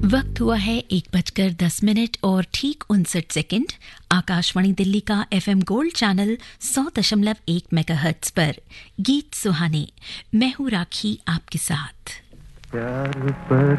वक्त हुआ है 1:10 और ठीक 59 आकाशवाणी दिल्ली का FM गोल्ड चैनल 100.1 मेगाहर्ट्ज पर गीत सुहाने। मैं हूँ राखी आपके साथ। प्यार पर